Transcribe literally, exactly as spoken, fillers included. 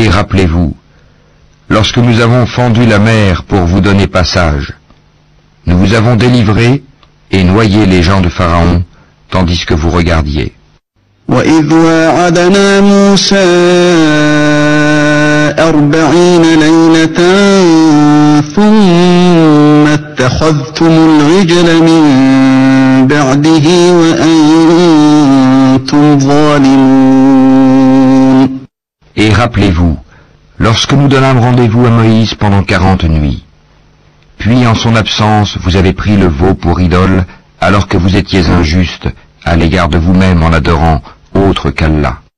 rappelez-vous, lorsque nous avons fendu la mer pour vous donner passage, nous vous avons délivré et noyé les gens de Pharaon, tandis que vous regardiez. وَإِذْ وَاعَدْنَا مُوسَى أَرْبَعِينَ لَيْلَةً ثُمَّ اتَّخَذْتُمُ الْعِجْلَ مِنْ بَعْدِهِ وَأَنْتُمْ ظَالِمُونَ. Et rappelez-vous, lorsque nous donnâmes rendez-vous à Moïse pendant quarante nuits, puis en son absence vous avez pris le veau pour idole, alors que vous étiez injustes à l'égard de vous-même en adorant autre qu'Allah.